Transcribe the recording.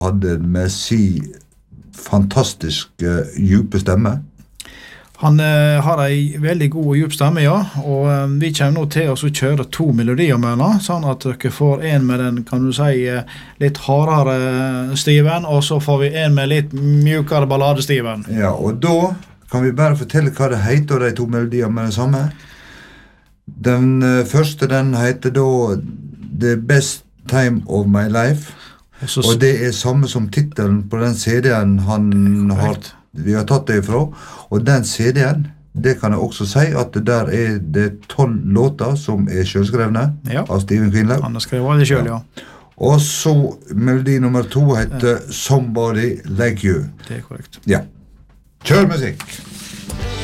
hadde med si fantastiske djupe stemme. Han har en veldig god og djup stemme, ja, og vi kommer nå til å kjøre 2 melodier med henne, sånn at dere får en med den, kan du si, litt hardere stiven, og så får vi en med litt mjukere balladestiven. Ja, og da kan vi bare fortelle hva det heter, de 2 melodier med det samme. Den første, den heter da The Best Time of My Life, og det samme som titelen på den CD-en vi har tatt det ifra, og den CD-en, det kan jeg også si at der det 12 låter som selvskrevne av Stephen Kinlaug. Han har skrevet alle selv, ja. Og så melodi nummer 2 heter Somebody Like You. Det korrekt. Ja. Kjør musikk!